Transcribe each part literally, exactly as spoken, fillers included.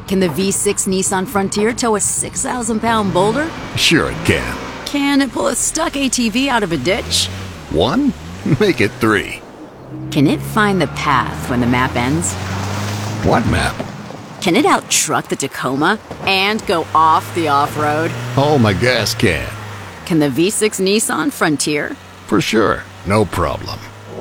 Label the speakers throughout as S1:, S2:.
S1: Can the V six Nissan Frontier tow a six thousand pound boulder?
S2: Sure it can.
S1: Can it pull a stuck A T V out of a ditch?
S2: One? Make it three.
S1: Can it find the path when the map ends?
S2: What map?
S1: Can it out-truck the Tacoma and go off the off-road?
S2: Oh, my gas can.
S1: Can the V six Nissan Frontier?
S2: For sure. No problem.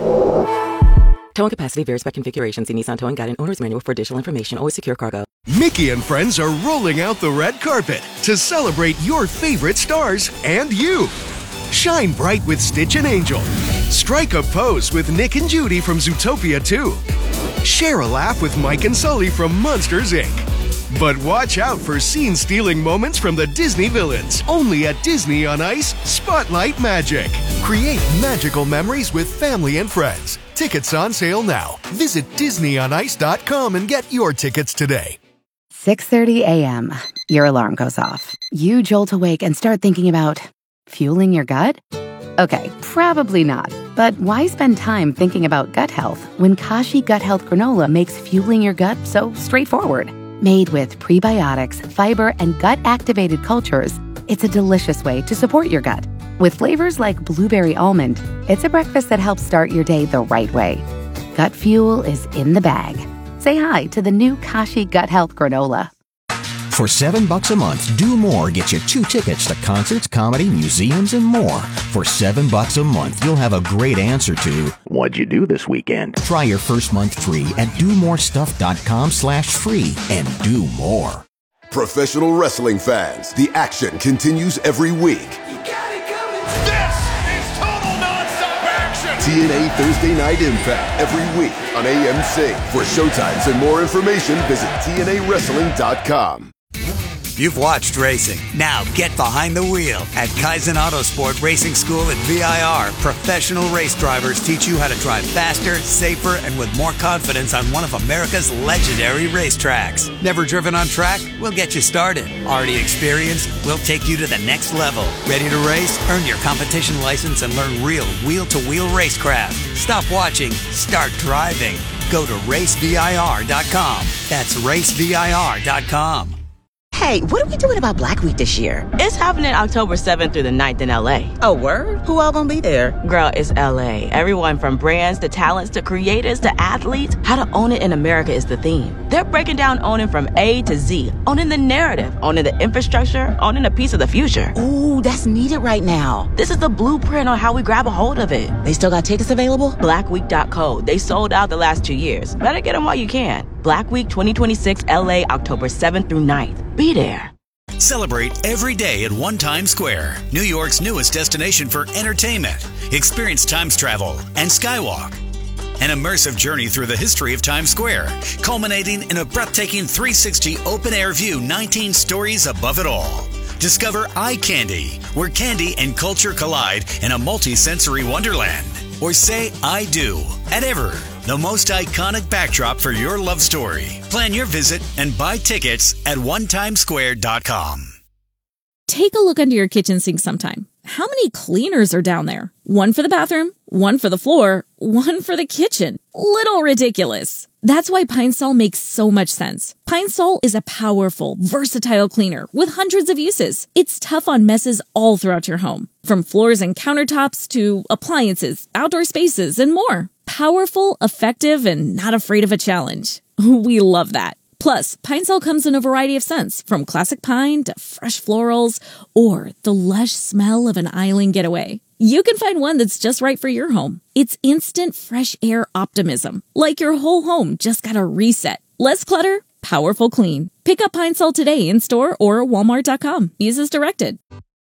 S3: Towing capacity varies by configuration. See Nissan Towing Guide and Owner's Manual for additional information. Always secure cargo.
S4: Mickey and friends are rolling out the red carpet to celebrate your favorite stars and you. Shine bright with Stitch and Angel. Strike a pose with Nick and Judy from Zootopia two. Share a laugh with Mike and Sully from Monsters, Incorporated. But watch out for scene-stealing moments from the Disney villains. Only at Disney on Ice, Spotlight Magic. Create magical memories with family and friends. Tickets on sale now. Visit disney on ice dot com and get your tickets today.
S5: six thirty a.m. Your alarm goes off. You jolt awake and start thinking about fueling your gut? Okay, probably not. But why spend time thinking about gut health when Kashi Gut Health Granola makes fueling your gut so straightforward? Made with prebiotics, fiber, and gut-activated cultures, it's a delicious way to support your gut. With flavors like blueberry almond, it's a breakfast that helps start your day the right way. Gut fuel is in the bag. Say hi to the new Kashi Gut Health Granola.
S6: For seven bucks a month, Do More gets you two tickets to concerts, comedy, museums, and more. For seven bucks a month, you'll have a great answer to what'd you do this weekend? Try your first month free at do more stuff dot com slash free and do more.
S7: Professional wrestling fans, the action continues every week.
S8: You got it coming. This is total nonstop action.
S7: T N A Thursday Night Impact every week on A M C. For showtimes and more information, visit T N A wrestling dot com.
S9: You've watched racing. Now get behind the wheel. At Kaizen Autosport Racing School at V I R, professional race drivers teach you how to drive faster, safer, and with more confidence on one of America's legendary racetracks. Never driven on track? We'll get you started. Already experienced? We'll take you to the next level. Ready to race? Earn your competition license and learn real wheel-to-wheel racecraft. Stop watching. Start driving. Go to race V I R dot com. That's race V I R dot com.
S10: Hey, what are we doing about Black Week this year?
S11: It's happening October seventh through the ninth in L A.
S10: Oh, word? Who all gonna be there?
S11: Girl, it's L A. Everyone from brands to talents to creators to athletes. How to own it in America is the theme. They're breaking down owning from A to Z. Owning the narrative, owning the infrastructure, owning a piece of the future.
S10: Ooh, that's needed right now.
S11: This is the blueprint on how we grab a hold of it.
S10: They still got tickets available?
S11: black week dot co. They sold out the last two years. Better get them while you can. Black Week twenty twenty-six L A, October seventh through ninth. Be there.
S12: Celebrate every day at One Times Square, New York's newest destination for entertainment. Experience Times travel and Skywalk. An immersive journey through the history of Times Square, culminating in a breathtaking three sixty open-air view nineteen stories above it all. Discover Eye Candy, where candy and culture collide in a multi-sensory wonderland. Or say I do at Ever, the most iconic backdrop for your love story. Plan your visit and buy tickets at one times square dot com.
S13: Take a look under your kitchen sink sometime. How many cleaners are down there? One for the bathroom, one for the floor, one for the kitchen. Little ridiculous. That's why Pine Sol makes so much sense. Pine Sol is a powerful, versatile cleaner with hundreds of uses. It's tough on messes all throughout your home, from floors and countertops to appliances, outdoor spaces, and more. Powerful, effective, and not afraid of a challenge. We love that. Plus, Pine Sol comes in a variety of scents, from classic pine to fresh florals, or the lush smell of an island getaway. You can find one that's just right for your home. It's instant fresh air optimism, like your whole home just got a reset. Less clutter, powerful clean. Pick up Pine Sol today in store or walmart dot com. Use as directed.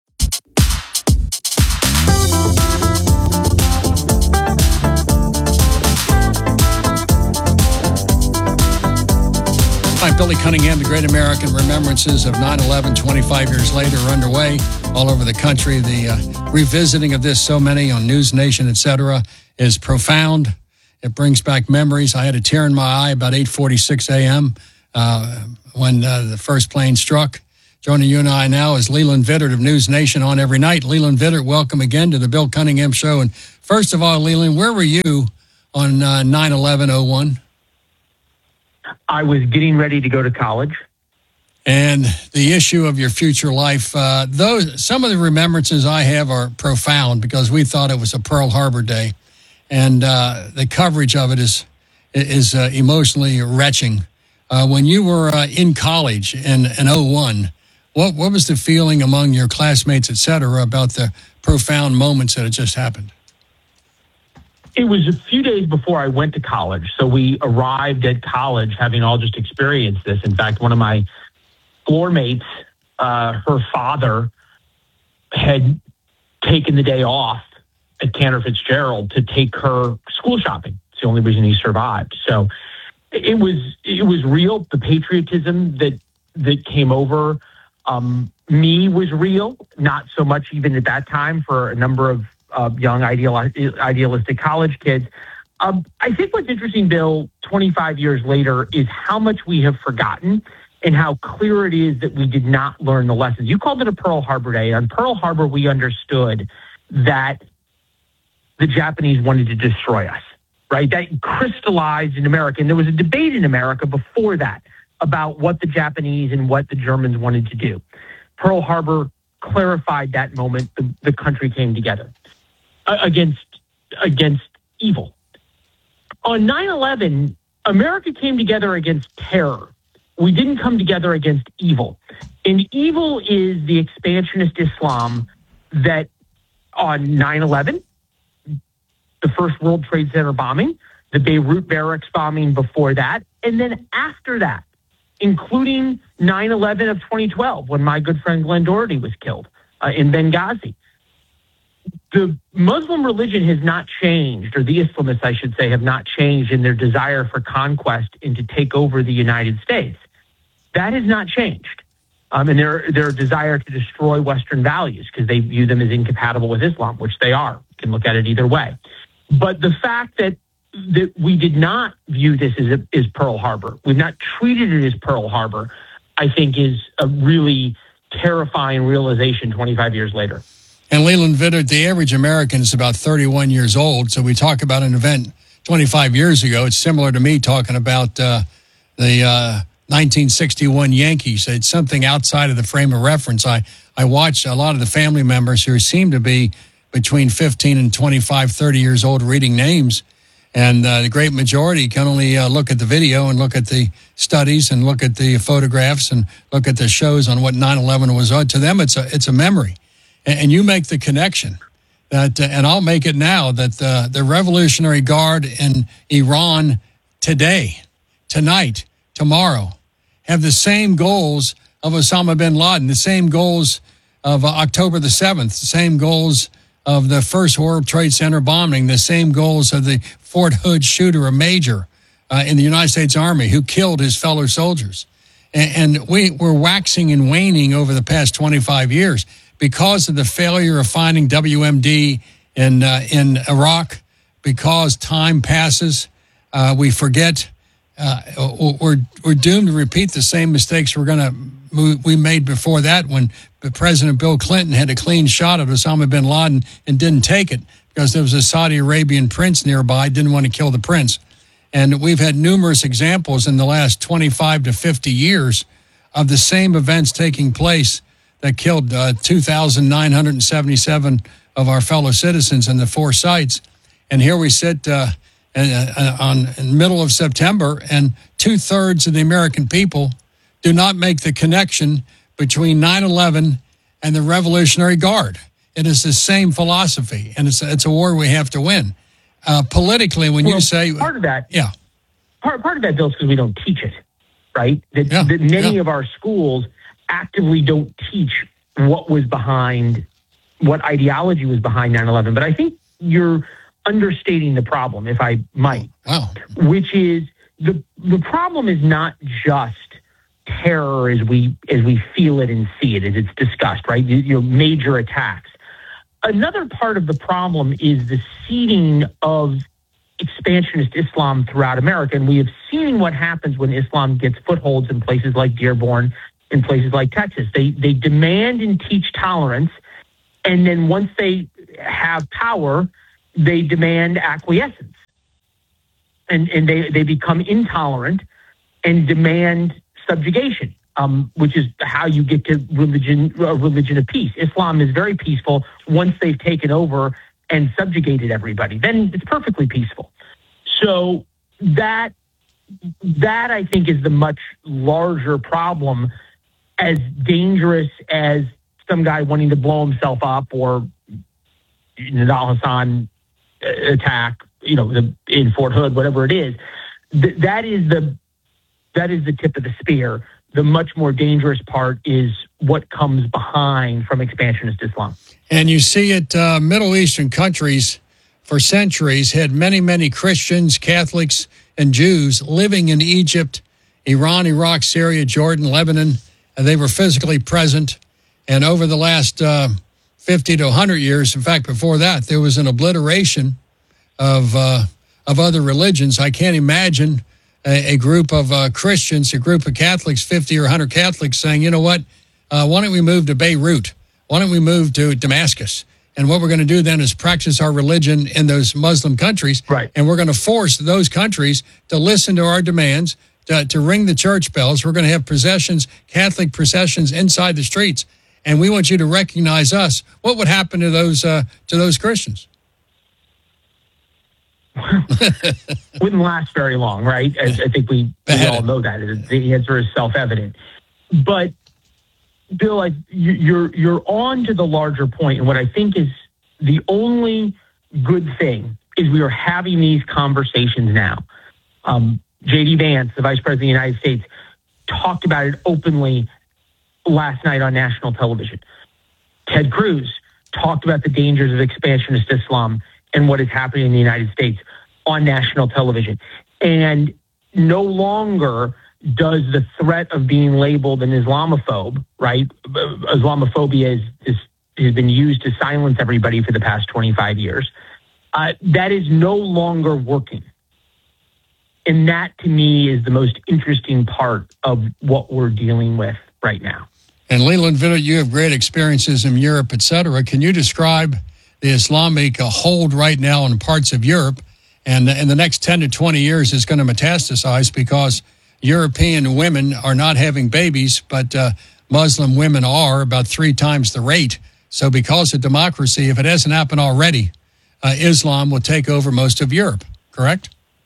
S14: I'm Billy Cunningham. The Great American Remembrances of nine eleven twenty-five years later are underway all over the country. The uh, revisiting of this, so many on News Nation, et cetera, is profound. It brings back memories. I had a tear in my eye about eight forty-six a.m. Uh, when uh, the first plane struck. Joining you and I now is Leland Vittert of News Nation on every night. Leland Vittert, welcome again to the Bill Cunningham Show. And first of all, Leland, where were you on uh, nine eleven oh one?
S15: I was getting ready to go to college.
S14: and the issue of your future life. Uh, those some of the remembrances I have are profound because we thought it was a Pearl Harbor Day, and uh, the coverage of it is is uh, emotionally retching. Uh, when you were uh, in college in in oh one, what what was the feeling among your classmates, et cetera, about the profound moments that had just happened?
S15: It was a few days before I went to college. So we arrived at college having all just experienced this. In fact, one of my floor mates, uh, her father had taken the day off at Cantor Fitzgerald to take her school shopping. It's the only reason he survived. So it was it was real. The patriotism that that came over um, me was real. Not so much even at that time for a number of Uh, young ideal, idealistic college kids. Um, I think what's interesting, Bill, twenty-five years later, is how much we have forgotten and how clear it is that we did not learn the lessons. You called it a Pearl Harbor Day. On Pearl Harbor, we understood that the Japanese wanted to destroy us, right? That crystallized in America. And there was a debate in America before that about what the Japanese and what the Germans wanted to do. Pearl Harbor clarified that moment. The, the country came together against against evil. On nine eleven, America came together against terror. We didn't come together against evil. And evil is the expansionist Islam that on nine eleven, the first World Trade Center bombing, the Beirut barracks bombing before that, and then after that, including nine eleven of twenty twelve, when my good friend Glenn Doherty was killed uh, in Benghazi. The Muslim religion has not changed, or the Islamists, I should say, have not changed in their desire for conquest and to take over the United States. That has not changed. Um, and their their desire to destroy Western values because they view them as incompatible with Islam, which they are. You can look at it either way. But the fact that that we did not view this as, a, as Pearl Harbor, we've not treated it as Pearl Harbor, I think is a really terrifying realization twenty-five years later.
S14: And Leland Vittert, the average American is about thirty-one years old. So we talk about an event twenty-five years ago. It's similar to me talking about uh, the uh, nineteen sixty-one Yankees. It's something outside of the frame of reference. I, I watched a lot of the family members who seem to be between fifteen and twenty-five, thirty years old reading names. And uh, the great majority can only uh, look at the video and look at the studies and look at the photographs and look at the shows on what nine eleven was. To them, it's a, it's a memory. And you make the connection that, uh, and I'll make it now, that the, the Revolutionary Guard in Iran today, tonight, tomorrow, have the same goals of Osama bin Laden, the same goals of uh, October the seventh, the same goals of the first World Trade Center bombing, the same goals of the Fort Hood shooter, a major uh, in the United States Army who killed his fellow soldiers. And, and we, we're waxing and waning over the past twenty-five years. Because of the failure of finding W M D in uh, in Iraq, because time passes, uh, we forget. Uh, we're we're doomed to repeat the same mistakes we're gonna we made before that when President Bill Clinton had a clean shot at Osama bin Laden and didn't take it because there was a Saudi Arabian prince nearby, didn't want to kill the prince. And we've had numerous examples in the last twenty-five to fifty years of the same events taking place that killed uh, two thousand nine hundred seventy-seven of our fellow citizens in the four sites. And here we sit uh, uh, on in the middle of September, and two-thirds of the American people do not make the connection between nine eleven and the Revolutionary Guard. It is the same philosophy, and it's, it's a war we have to win. Uh, politically, when well, you say...
S15: Part of that,
S14: yeah.
S15: Part, part of that, Bill, is because we don't teach it, right? That,
S14: yeah,
S15: that many
S14: yeah.
S15: of our schools actively don't teach what was behind, what ideology was behind nine eleven. But I think you're understating the problem, if I might.
S14: Wow.
S15: Which is, the the problem is not just terror as we as we feel it and see it, as it's discussed, right? You, you know, major attacks. Another part of the problem is the seeding of expansionist Islam throughout America. And we have seen what happens when Islam gets footholds in places like Dearborn, in places like Texas. They they demand and teach tolerance, and then once they have power, they demand acquiescence. And and they, they become intolerant and demand subjugation. um, which is how you get to religion, uh, religion of peace. Islam is very peaceful once they've taken over and subjugated everybody. Then it's perfectly peaceful. So that that I think is the much larger problem, as dangerous as some guy wanting to blow himself up or Nidal Hasan attack, you know, the, in Fort Hood, whatever it is. Th- that is the that is the tip of the spear. The much more dangerous part is what comes behind from expansionist Islam.
S14: And you see it, uh, Middle Eastern countries for centuries had many, many Christians, Catholics, and Jews living in Egypt, Iran, Iraq, Syria, Jordan, Lebanon, and they were physically present. And over the last uh, fifty to one hundred years, in fact, before that, there was an obliteration of uh, of other religions. I can't imagine a, a group of uh, Christians, a group of Catholics, fifty or one hundred Catholics saying, you know what, uh, why don't we move to Beirut? Why don't we move to Damascus? And what we're going to do then is practice our religion in those Muslim countries.
S15: Right.
S14: And we're going to force those countries to listen to our demands, to, to ring the church bells. We're going to have processions, Catholic processions inside the streets. And we want you to recognize us. What would happen to those uh, to those Christians?
S15: Wouldn't last very long, right? I, I think we, we all know that. The answer is self-evident. But Bill, I, you're you're on to the larger point, and what I think is the only good thing is we are having these conversations now. Um, J D Vance, the Vice President of the United States, talked about it openly last night on national television. Ted Cruz talked about the dangers of expansionist Islam and what is happening in the United States on national television. And no longer does the threat of being labeled an Islamophobe, right? Islamophobia is, is, has been used to silence everybody for the past twenty-five years. Uh, that is no longer working. And that, to me, is the most interesting part of what we're dealing with right now.
S14: And Leland Vittler, you have great experiences in Europe, et cetera. Can you describe the Islamic uh, hold right now in parts of Europe? And in the next ten to twenty years, it's going to metastasize because European women are not having babies, but uh, Muslim women are about three times the rate. So because of democracy, if it hasn't happened already, uh, Islam will take over most of Europe, correct?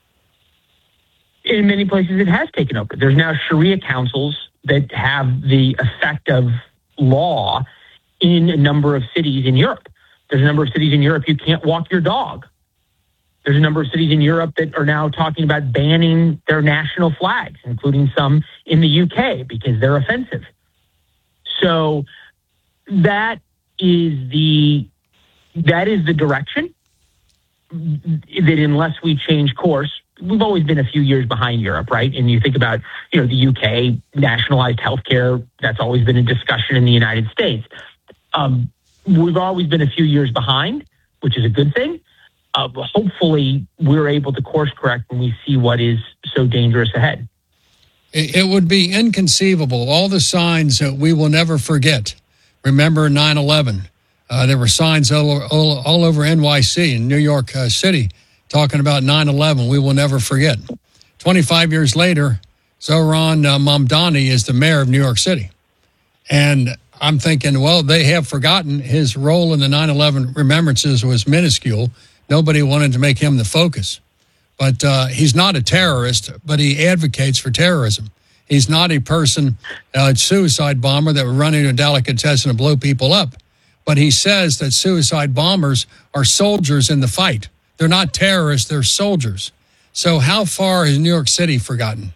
S15: In many places, it has taken over. There's now Sharia councils that have the effect of law in a number of cities in Europe. There's a number of cities in Europe you can't walk your dog. There's a number of cities in Europe that are now talking about banning their national flags, including some in the U K, because they're offensive. So that is the that is the direction that, unless we change course, we've always been a few years behind Europe, right? And you think about, you know, the U K, nationalized healthcare, that's always been a discussion in the United States. Um, we've always been a few years behind, which is a good thing. Uh, hopefully, we're able to course correct when we see what is so dangerous ahead.
S14: It would be inconceivable. All the signs that we will never forget. Remember nine eleven. Uh, there were signs all, all, all over N Y C in New York uh, City talking about nine eleven. We will never forget. twenty-five years later, Zohran uh, Mamdani is the mayor of New York City. And I'm thinking, well, they have forgotten his role in the nine eleven remembrances was minuscule. Nobody wanted to make him the focus. But uh, he's not a terrorist, but he advocates for terrorism. He's not a person, uh, a suicide bomber that would run into a delicatessen and blow people up. But he says that suicide bombers are soldiers in the fight. They're not terrorists, they're soldiers. So how far has New York City forgotten?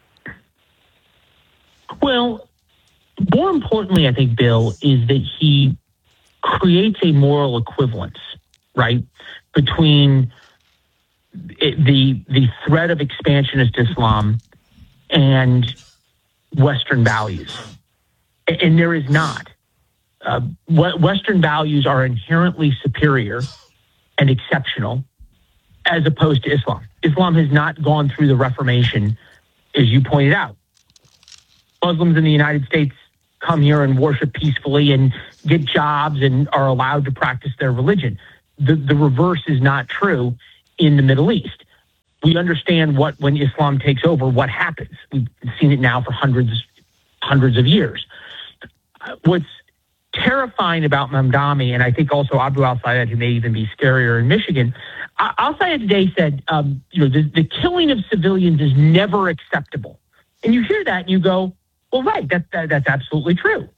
S15: Well, more importantly, I think, Bill, is that he creates a moral equivalence, right, between the the threat of expansionist Islam and Western values. And there is not. Uh, Western values are inherently superior and exceptional as opposed to Islam. Islam has not gone through the Reformation, as you pointed out. Muslims in the United States come here and worship peacefully and get jobs and are allowed to practice their religion. The, the reverse is not true in the Middle East. We understand what, when Islam takes over, what happens. We've seen it now for hundreds, hundreds of years. What's terrifying about Mamdani, and I think also Abu al-Sayed, who may even be scarier in Michigan, al-Sayed today said, um, you know, the, the killing of civilians is never acceptable. And you hear that and you go, well, right, that, that, that's absolutely true.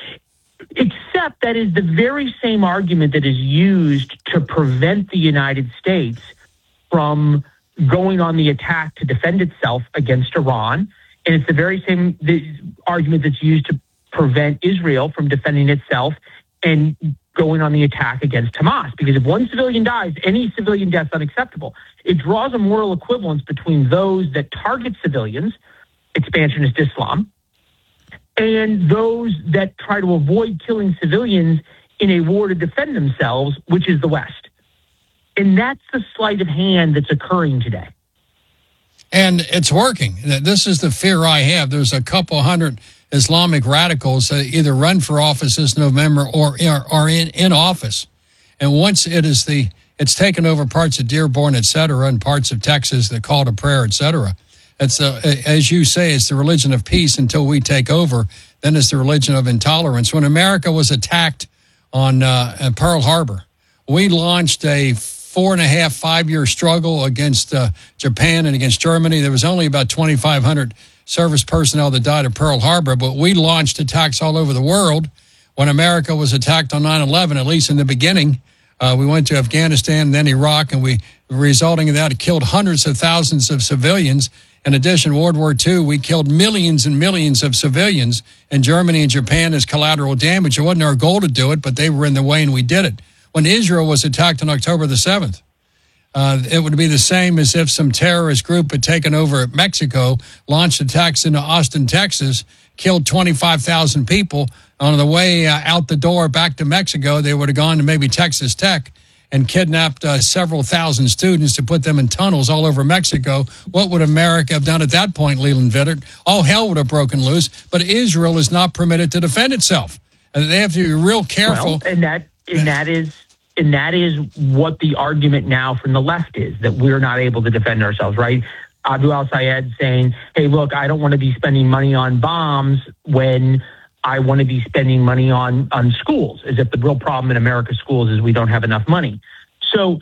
S15: Except that is the very same argument that is used to prevent the United States from going on the attack to defend itself against Iran. And it's the very same the argument that's used to prevent Israel from defending itself and going on the attack against Hamas. Because if one civilian dies, any civilian death is unacceptable. It draws a moral equivalence between those that target civilians, expansionist Islam, and those that try to avoid killing civilians in a war to defend themselves, which is the West. And that's the sleight of hand that's occurring today.
S14: And it's working. This is the fear I have. There's a couple hundred Islamic radicals that either run for office this November or are in, in office. And once it is the, it's taken over parts of Dearborn, et cetera, and parts of Texas, the call to prayer, et cetera. It's the, as you say, it's the religion of peace until we take over. Then it's the religion of intolerance. When America was attacked on uh, Pearl Harbor, we launched a four and a half, five-year struggle against uh, Japan and against Germany. There was only about twenty-five hundred service personnel that died at Pearl Harbor, but we launched attacks all over the world. When America was attacked on nine eleven, at least in the beginning, uh, we went to Afghanistan and then Iraq, and we, resulting in that, it killed hundreds of thousands of civilians. In addition, World War Two, we killed millions and millions of civilians in Germany and Japan as collateral damage. It wasn't our goal to do it, but they were in the way and we did it. When Israel was attacked on October the seventh, uh, it would be the same as if some terrorist group had taken over Mexico, launched attacks into Austin, Texas, killed twenty-five thousand people. On the way uh, out the door back to Mexico, they would have gone to maybe Texas Tech and kidnapped uh, several thousand students to put them in tunnels all over Mexico. What would America have done at that point, Leland Vittert? All hell would have broken loose, but Israel is not permitted to defend itself. And they have to be real careful.
S15: Well, and that and that is and that is what the argument now from the left is, that we're not able to defend ourselves, right? Abu al-Sayed saying, hey, look, I don't want to be spending money on bombs when I want to be spending money on, on schools, as if the real problem in America's schools is we don't have enough money. So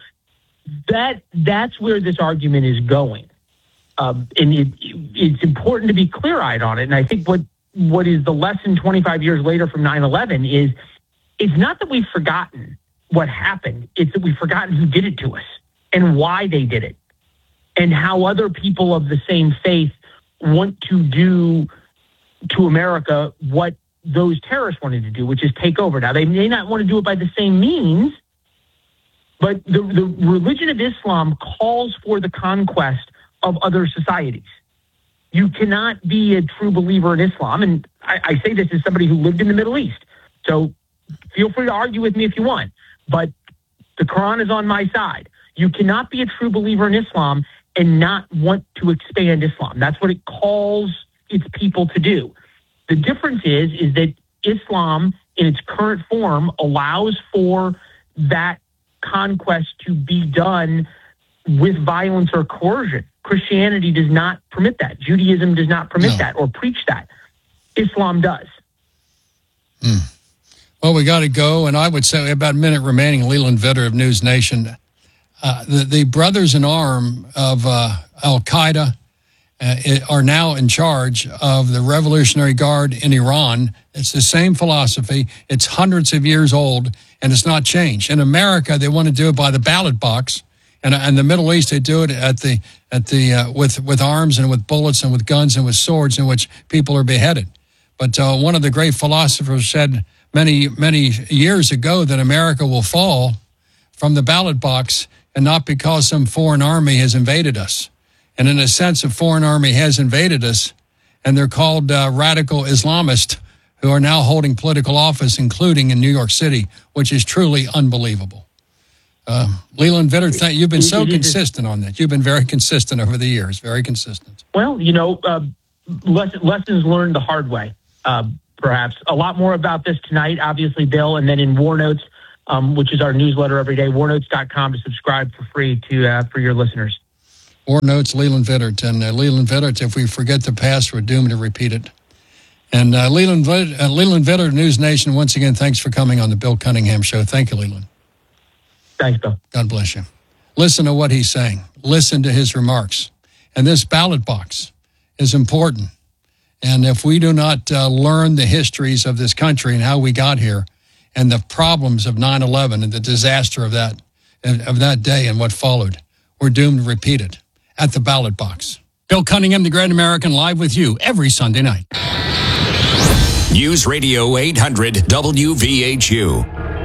S15: that that's where this argument is going. Um, and it, it's important to be clear-eyed on it. And I think what, what is the lesson twenty-five years later from nine eleven is it's not that we've forgotten what happened. It's that we've forgotten who did it to us and why they did it and how other people of the same faith want to do to America what those terrorists wanted to do, which is take over. Now, they may not want to do it by the same means, but the, the religion of Islam calls for the conquest of other societies. You cannot be a true believer in Islam, and I, I say this as somebody who lived in the Middle East, so feel free to argue with me if you want, but the Quran is on my side. You cannot be a true believer in Islam and not want to expand Islam. That's what it calls its people to do. The difference is, is that Islam in its current form allows for that conquest to be done with violence or coercion. Christianity does not permit that. Judaism does not permit no. that or preach that. Islam does.
S14: Hmm. Well, we got to go, and I would say about a minute remaining. Leland Vittert of News Nation. Uh, the, the brothers in arm of uh, Al-Qaeda uh, are now in charge of the Revolutionary Guard in Iran. It's the same philosophy. It's hundreds of years old, and it's not changed. In America, they want to do it by the ballot box, and in the Middle East, they do it at the at the uh, with with arms and with bullets and with guns and with swords, in which people are beheaded. But uh, one of the great philosophers said many many years ago that America will fall from the ballot box, and not because some foreign army has invaded us. And in a sense, a foreign army has invaded us, and they're called uh, radical Islamists who are now holding political office, including in New York City, which is truly unbelievable. Uh, Leland Vittert, th- you've been so consistent on that. You've been very consistent over the years, very consistent.
S15: Well, you know, uh, lessons, lessons learned the hard way, uh, perhaps. A lot more about this tonight, obviously, Bill, and then in War Notes, um, which is our newsletter every day, war notes dot com to subscribe for free to uh, for your listeners.
S14: War Notes, Leland Vittert. And uh, Leland Vittert, if we forget the past, we're doomed to repeat it. And uh, Leland, uh, Leland Vitter, News Nation, once again, thanks for coming on the Bill Cunningham Show. Thank you, Leland.
S15: Thanks, Bill.
S14: God bless you. Listen to what he's saying. Listen to his remarks. And this ballot box is important. And if we do not uh, learn the histories of this country and how we got here and the problems of nine eleven and the disaster of that, of that day and what followed, we're doomed to repeat it at the ballot box. Bill Cunningham, the Great American, live with you every Sunday night.
S16: News Radio eight hundred W V H U.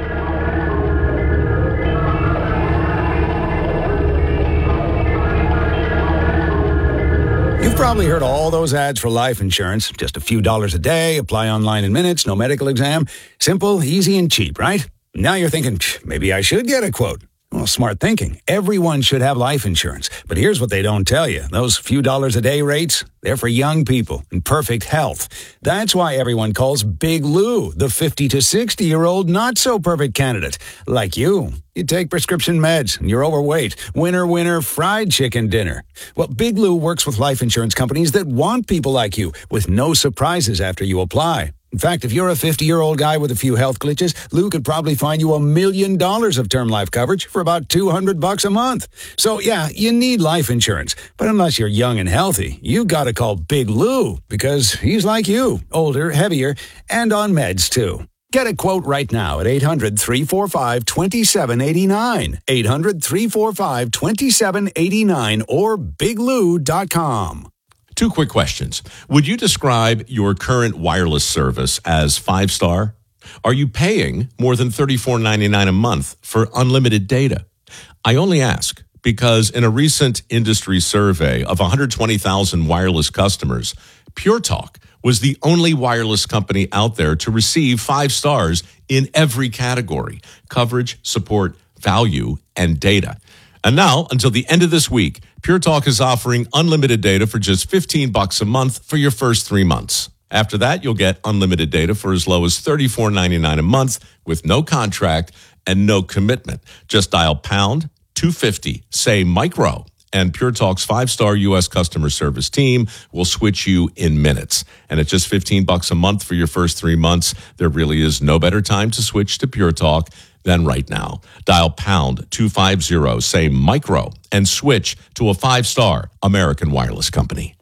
S17: You've probably heard all those ads for life insurance. Just a few dollars a day, apply online in minutes, no medical exam. Simple, easy, and cheap, right? Now you're thinking, maybe I should get a quote. Well, smart thinking. Everyone should have life insurance. But here's what they don't tell you. Those few dollars a day rates, they're for young people in perfect health. That's why everyone calls Big Lou the fifty to sixty-year-old not-so-perfect candidate. Like you. You take prescription meds and you're overweight. Winner, winner, fried chicken dinner. Well, Big Lou works with life insurance companies that want people like you with no surprises after you apply. In fact, if you're a fifty-year-old guy with a few health glitches, Lou could probably find you a million dollars of term life coverage for about two hundred bucks a month. So, yeah, you need life insurance. But unless you're young and healthy, you got to call Big Lou because he's like you, older, heavier, and on meds, too. Get a quote right now at eight hundred, three four five, two seven eight nine, eight hundred, three four five, two seven eight nine, or big lou dot com.
S18: Two quick questions. Would you describe your current wireless service as five-star? Are you paying more than thirty-four ninety-nine a month for unlimited data? I only ask because in a recent industry survey of one hundred twenty thousand wireless customers, Pure Talk was the only wireless company out there to receive five stars in every category: coverage, support, value, and data. And now, until the end of this week, Pure Talk is offering unlimited data for just fifteen bucks a month for your first three months. After that, you'll get unlimited data for as low as thirty-four ninety-nine a month with no contract and no commitment. Just dial pound two fifty, say micro, and Pure Talk's five-star U S customer service team will switch you in minutes. And at just fifteen bucks a month for your first three months, there really is no better time to switch to Pure Talk than right now. Dial pound two fifty, say micro, and switch to a five-star American wireless company.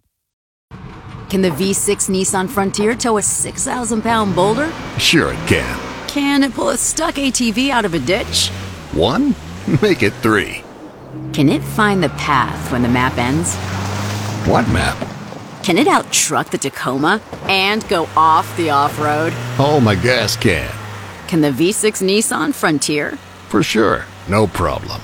S1: Can the V six Nissan Frontier tow a six thousand pound boulder?
S2: Sure it can.
S1: Can it pull a stuck A T V out of a ditch?
S2: One? Make it three.
S1: Can it find the path when the map ends?
S2: What map?
S1: Can it out-truck the Tacoma and go off the off-road?
S2: Oh, my gas can.
S1: Can the V six Nissan Frontier?
S2: For sure. No problem.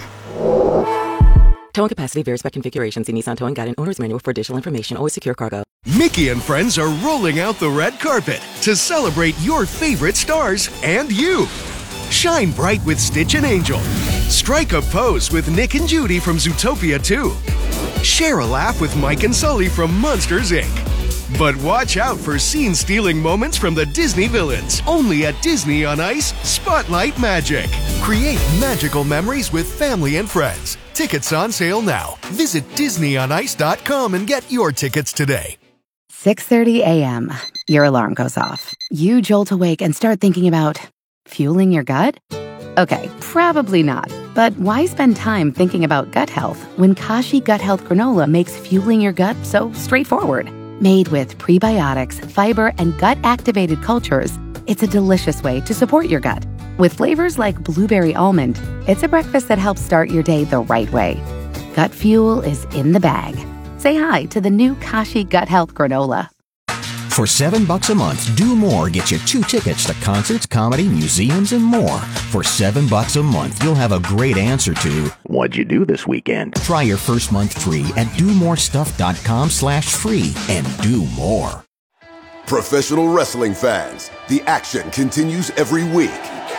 S3: Towing capacity varies by configuration. See Nissan Towing Guide and Owner's Manual for additional information. Always secure cargo.
S4: Mickey and friends are rolling out the red carpet to celebrate your favorite stars and you. Shine bright with Stitch and Angel. Strike a pose with Nick and Judy from Zootopia two. Share a laugh with Mike and Sully from Monsters, Incorporated. But watch out for scene-stealing moments from the Disney villains. Only at Disney on Ice Spotlight Magic. Create magical memories with family and friends. Tickets on sale now. Visit disney on ice dot com and get your tickets today.
S5: six thirty a.m. Your alarm goes off. You jolt awake and start thinking about fueling your gut? Okay, probably not. But why spend time thinking about gut health when Kashi Gut Health Granola makes fueling your gut so straightforward? Made with prebiotics, fiber, and gut-activated cultures, it's a delicious way to support your gut. With flavors like blueberry almond, it's a breakfast that helps start your day the right way. Gut fuel is in the bag. Say hi to the new Kashi Gut Health Granola.
S6: For seven bucks a month, Do More gets you two tickets to concerts, comedy, museums, and more. For seven bucks a month, you'll have a great answer to what'd you do this weekend? Try your first month free at do more stuff dot com slash free and do more.
S7: Professional wrestling fans, the action continues every week.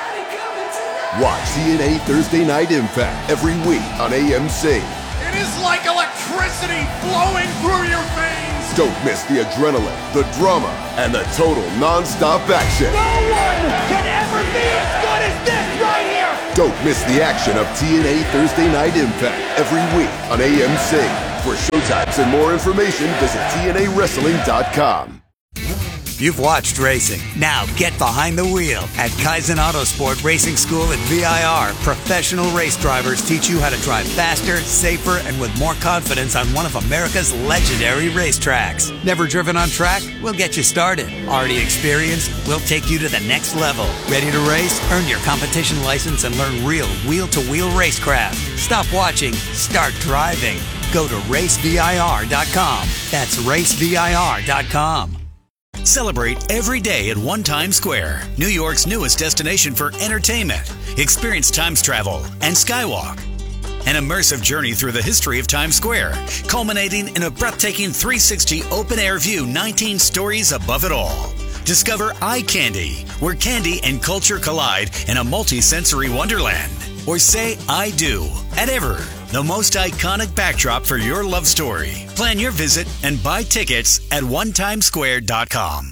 S7: Watch T N A Thursday Night Impact every week on A M C.
S8: It is like electricity flowing through your veins.
S7: Don't miss the adrenaline, the drama, and the total non-stop action.
S8: No one can ever be as good as this right here.
S7: Don't miss the action of T N A Thursday Night Impact every week on A M C. For showtimes and more information, visit T N A wrestling dot com.
S9: You've watched racing. Now get behind the wheel. At Kaizen Autosport Racing School at V I R, professional race drivers teach you how to drive faster, safer, and with more confidence on one of America's legendary racetracks. Never driven on track? We'll get you started. Already experienced? We'll take you to the next level. Ready to race? Earn your competition license and learn real wheel-to-wheel racecraft. Stop watching. Start driving. Go to race V I R dot com. That's race V I R dot com.
S12: Celebrate every day at One Times Square, New York's newest destination for entertainment. Experience Times travel and Skywalk. An immersive journey through the history of Times Square, culminating in a breathtaking three sixty open-air view nineteen stories above it all. Discover Eye Candy, where candy and culture collide in a multi-sensory wonderland. Or say I do at Ever, the most iconic backdrop for your love story. Plan your visit and buy tickets at one times square dot com.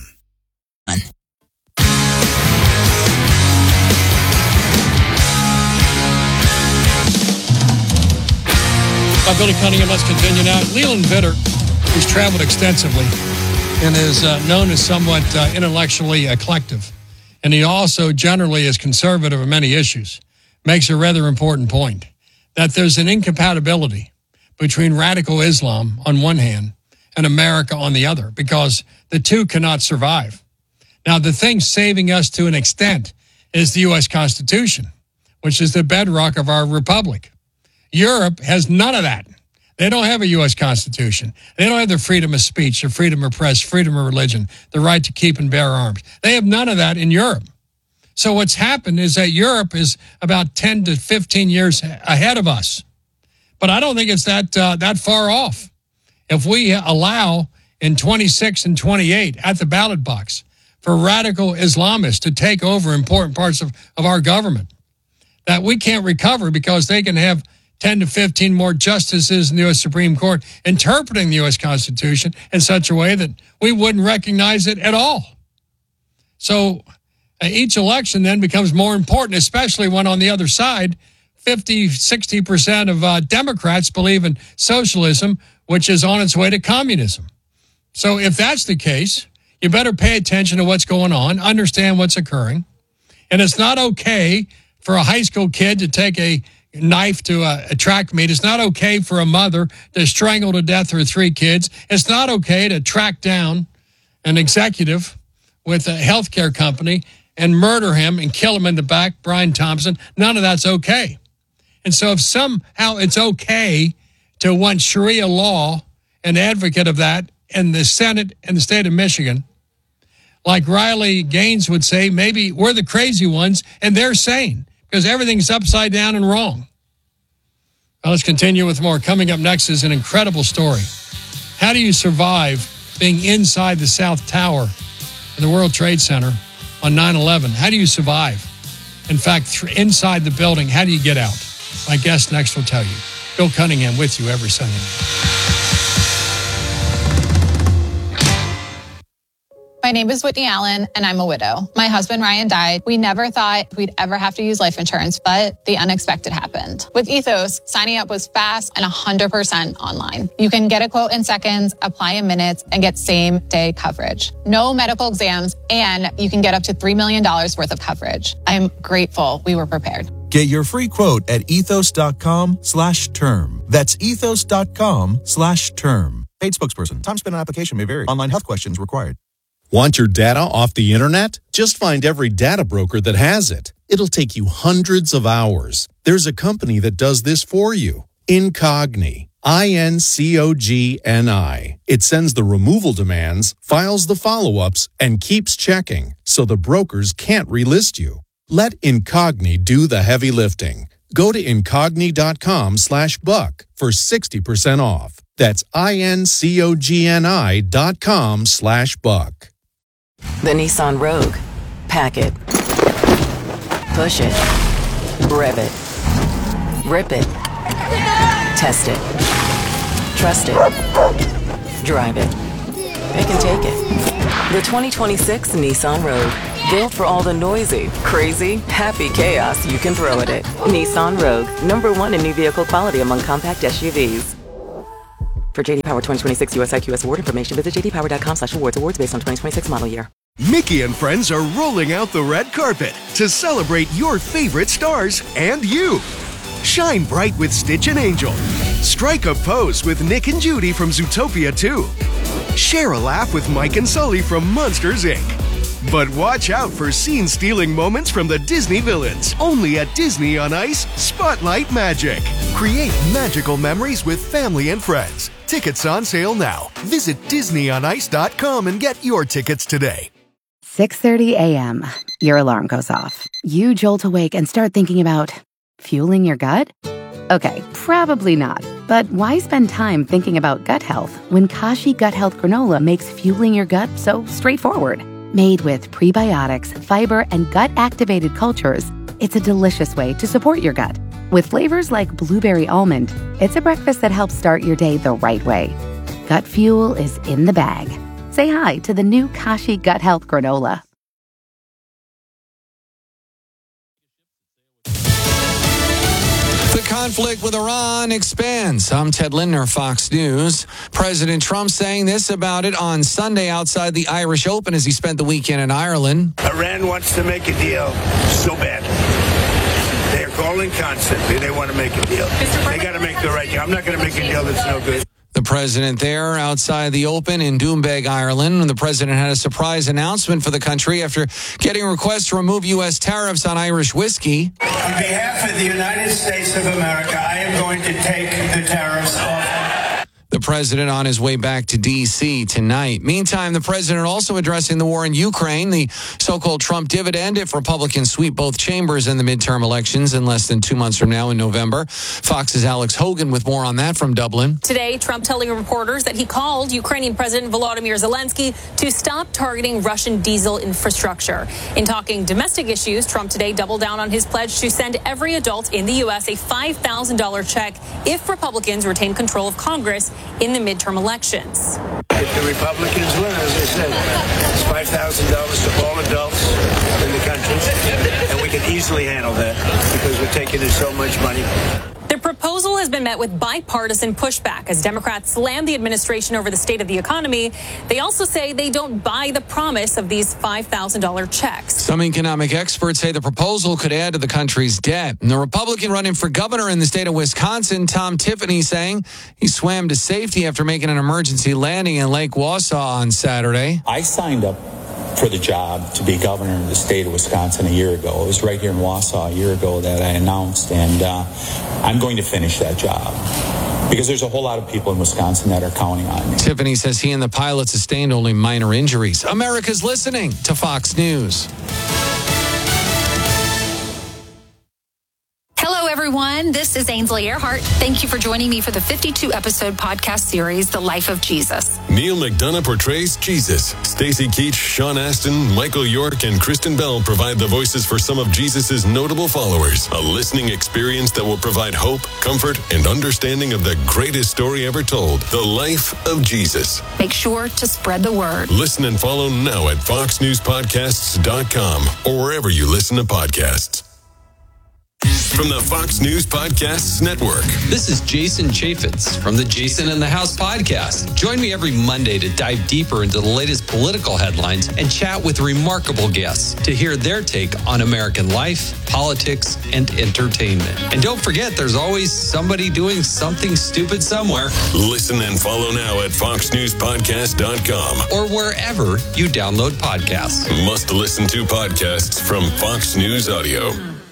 S14: By Billy Cunningham, let's continue now. Leland Vitter, who's traveled extensively and is uh, known as somewhat uh, intellectually eclectic, and he also generally is conservative on many issues, makes a rather important point, that there's an incompatibility between radical Islam on one hand and America on the other, because the two cannot survive. Now, the thing saving us to an extent is the U S Constitution, which is the bedrock of our republic. Europe has none of that. They don't have a U S Constitution. They don't have the freedom of speech, the freedom of press, freedom of religion, the right to keep and bear arms. They have none of that in Europe. So what's happened is that Europe is about ten to fifteen years ahead of us. But I don't think it's that uh, that far off. If we allow in twenty-six and twenty-eight at the ballot box for radical Islamists to take over important parts of, of our government, that we can't recover because they can have ten to fifteen more justices in the U S Supreme Court interpreting the U S Constitution in such a way that we wouldn't recognize it at all. So uh, each election then becomes more important, especially when on the other side, fifty, sixty percent of uh, Democrats believe in socialism, which is on its way to communism. So if that's the case, you better pay attention to what's going on, understand what's occurring. And it's not okay for a high school kid to take a knife to a, a track meet. It's not okay for a mother to strangle to death her three kids. It's not okay to track down an executive with a healthcare company and murder him and kill him in the back, Brian Thompson. None of that's okay. And so if somehow it's okay to want Sharia law, an advocate of that in the Senate in the state of Michigan, like Riley Gaines would say, maybe we're the crazy ones and they're sane because everything's upside down and wrong. Well, let's continue with more. Coming up next is an incredible story. How do you survive being inside the South Tower of the World Trade Center on nine eleven? How do you survive? In fact, th- inside the building, how do you get out? My guest next will tell you. Bill Cunningham with you every Sunday night.
S19: My name is Whitney Allen, and I'm a widow. My husband, Ryan, died. We never thought we'd ever have to use life insurance, but the unexpected happened. With Ethos, signing up was fast and one hundred percent online. You can get a quote in seconds, apply in minutes, and get same-day coverage. No medical exams, and you can get up to three million dollars worth of coverage. I'm grateful we were prepared.
S20: Get your free quote at ethos.com slash term. That's ethos.com slash term. Paid spokesperson. Time spent on application may vary. Online health questions required.
S21: Want your data off the internet? Just find every data broker that has it. It'll take you hundreds of hours. There's a company that does this for you. Incogni. I N C O G N I. It sends the removal demands, files the follow-ups, and keeps checking, so the brokers can't relist you. Let Incogni do the heavy lifting. Go to incogni.com slash buck for sixty percent off. That's I-N-C-O-G-N-I dot com slash buck.
S3: The Nissan Rogue. Pack it. Push it. Rev it. Rip it. Test it. Trust it. Drive it. Pick and take it. The twenty twenty-six Nissan Rogue. Built for all the noisy, crazy, happy chaos you can throw at it. Nissan Rogue. Number one in new vehicle quality among compact S U Vs. For J D Power twenty twenty-six U S I Q S award information, visit j d power dot com slash awards. Awards based on twenty twenty-six model year.
S4: Mickey and friends are rolling out the red carpet to celebrate your favorite stars and you. Shine bright with Stitch and Angel. Strike a pose with Nick and Judy from Zootopia two. Share a laugh with Mike and Sully from Monsters, Incorporated. But watch out for scene-stealing moments from the Disney villains. Only at Disney on Ice, Spotlight Magic. Create magical memories with family and friends. Tickets on sale now. Visit disney on ice dot com and get your tickets today.
S5: six thirty a.m. Your alarm goes off. You jolt awake and start thinking about fueling your gut? Okay, probably not. But why spend time thinking about gut health when Kashi Gut Health Granola makes fueling your gut so straightforward? Made with prebiotics, fiber, and gut-activated cultures, it's a delicious way to support your gut. With flavors like blueberry almond, it's a breakfast that helps start your day the right way. Gut fuel is in the bag. Say hi to the new Kashi Gut Health Granola.
S10: The conflict with Iran expands. I'm Ted Lindner, Fox News. President Trump saying this about it on Sunday outside the Irish Open as he spent the weekend in Ireland.
S22: Iran wants to make a deal so bad. They're calling constantly. They want to make a deal. They got to make the right deal. I'm not going to make a deal that's no good.
S10: The president there outside the Open in Doonbeg, Ireland. And the president had a surprise announcement for the country after getting a request to remove U S tariffs on Irish whiskey.
S22: On behalf of the United States of America, I am going to take the tariffs off.
S10: The president on his way back to D C tonight. Meantime, the president also addressing the war in Ukraine, the so-called Trump dividend if Republicans sweep both chambers in the midterm elections in less than two months from now in November. Fox's Alex Hogan with more on that from Dublin.
S23: Today, Trump telling reporters that he called Ukrainian President Volodymyr Zelensky to stop targeting Russian diesel infrastructure. In talking domestic issues, Trump today doubled down on his pledge to send every adult in the U S a five thousand dollars check if Republicans retain control of Congress in the midterm elections.
S22: If the Republicans win, as I said, it's five thousand dollars to all adults in the country, and we can easily handle that because we're taking in so much money.
S23: The proposal has been met with bipartisan pushback as Democrats slam the administration over the state of the economy. They also say they don't buy the promise of these five thousand dollars checks.
S10: Some economic experts say the proposal could add to the country's debt. And the Republican running for governor in the state of Wisconsin, Tom Tiffany, saying he swam to safety after making an emergency landing in Lake Wausau on Saturday.
S24: I signed up for the job to be governor of the state of Wisconsin a year ago. It was right here in Wausau a year ago that I announced, and uh, I'm going to finish that job because there's a whole lot of people in Wisconsin that are counting on me.
S10: Tiffany says he and the pilot sustained only minor injuries. America's listening to Fox News.
S25: Hello, everyone. This is Ainsley Earhart. Thank you for joining me for the fifty-two episode podcast series, The Life of Jesus.
S26: Neil McDonough portrays Jesus. Stacey Keach, Sean Astin, Michael York, and Kristen Bell provide the voices for some of Jesus' notable followers. A listening experience that will provide hope, comfort, and understanding of the greatest story ever told, The Life of Jesus.
S25: Make sure to spread the word.
S26: Listen and follow now at fox news podcasts dot com or wherever you listen to podcasts. From the Fox News Podcasts Network.
S27: This is Jason Chaffetz from the Jason in the House podcast. Join me every Monday to dive deeper into the latest political headlines and chat with remarkable guests to hear their take on American life, politics, and entertainment. And don't forget, there's always somebody doing something stupid somewhere.
S26: Listen and follow now at fox news podcast dot com
S27: or wherever you download podcasts.
S26: Must listen to podcasts from Fox News Audio.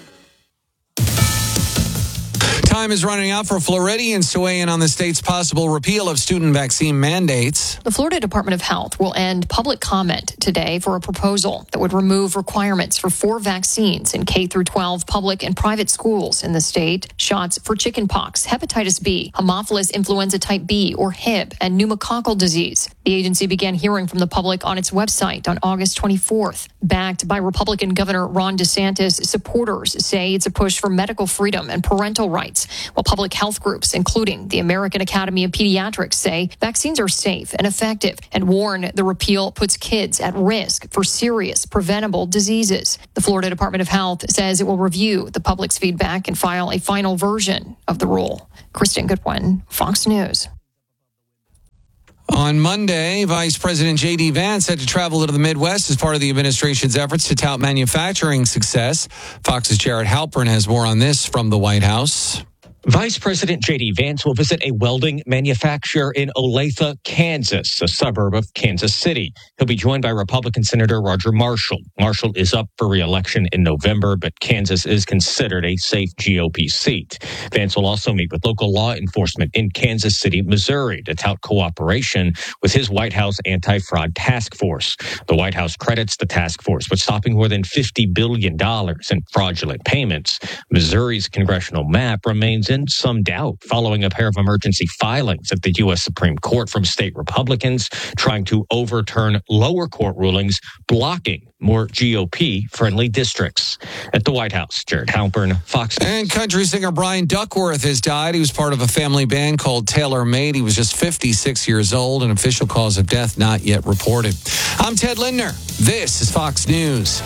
S10: Time is running out for Floridians to weigh in on the state's possible repeal of student vaccine mandates.
S28: The Florida Department of Health will end public comment today for a proposal that would remove requirements for four vaccines in K through twelve public and private schools in the state. Shots for chickenpox, hepatitis B, Haemophilus influenza type B or H I V, and pneumococcal disease. The agency began hearing from the public on its website on August twenty-fourth. Backed by Republican Governor Ron DeSantis, supporters say it's a push for medical freedom and parental rights, while public health groups, including the American Academy of Pediatrics, say vaccines are safe and effective and warn the repeal puts kids at risk for serious preventable diseases. The Florida Department of Health says it will review the public's feedback and file a final version of the rule. Kristen Goodwin, Fox News.
S10: On Monday, Vice President J D. Vance had to travel to the Midwest as part of the administration's efforts to tout manufacturing success. Fox's Jared Halpern has more on this from the White House.
S1: Vice President J D. Vance will visit a welding manufacturer in Olathe, Kansas, a suburb of Kansas City. He'll be joined by Republican Senator Roger Marshall. Marshall is up for re-election in November, but Kansas is considered a safe G O P seat. Vance will also meet with local law enforcement in Kansas City, Missouri, to tout cooperation with his White House anti-fraud task force. The White House credits the task force with stopping more than fifty billion dollars in fraudulent payments. Missouri's congressional map remains in some doubt following a pair of emergency filings at the U S Supreme Court from state Republicans trying to overturn lower court rulings blocking more G O P-friendly districts. At the White House, Jared Halpern, Fox.
S10: And country singer Brian Duckworth has died. He was part of a family band called Taylor Made. He was just fifty-six years old. An official cause of death not yet reported. I'm Ted Lindner. This is Fox News.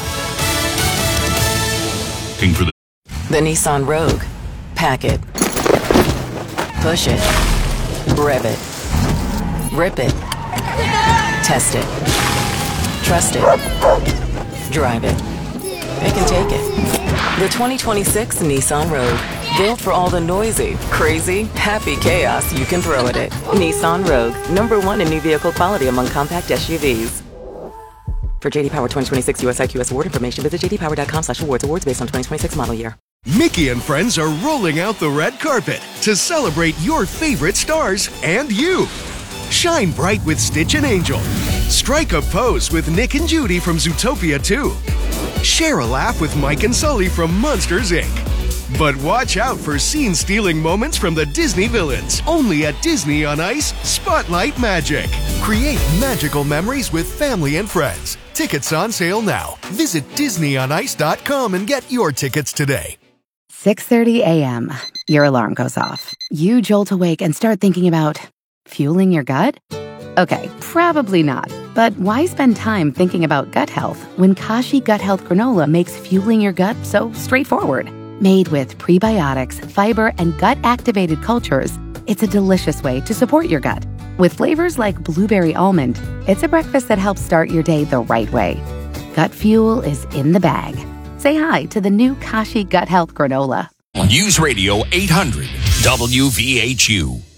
S3: The Nissan Rogue. Pack it. Push it. Rev it. Rip it. Test it. Trust it. Drive it. It can take it. The twenty twenty-six Nissan Rogue. Built for all the noisy, crazy, happy chaos you can throw at it. Nissan Rogue. Number one in new vehicle quality among compact S U Vs. For J D Power twenty twenty-six U S I Q S award information, visit jdpower.com slash awards. Awards based on twenty twenty-six model year.
S4: Mickey and friends are rolling out the red carpet to celebrate your favorite stars and you. Shine bright with Stitch and Angel. Strike a pose with Nick and Judy from Zootopia two. Share a laugh with Mike and Sully from Monsters, Incorporated. But watch out for scene-stealing moments from the Disney villains. Only at Disney on Ice Spotlight Magic. Create magical memories with family and friends. Tickets on sale now. Visit disney on ice dot com and get your tickets today.
S5: six thirty a.m. Your alarm goes off. You jolt awake and start thinking about fueling your gut? Okay, probably not. But why spend time thinking about gut health when Kashi Gut Health Granola makes fueling your gut so straightforward? Made with prebiotics, fiber, and gut-activated cultures, it's a delicious way to support your gut. With flavors like blueberry almond, it's a breakfast that helps start your day the right way. Gut fuel is in the bag. Say hi to the new Kashi Gut Health Granola.
S2: News Radio eight hundred W V H U.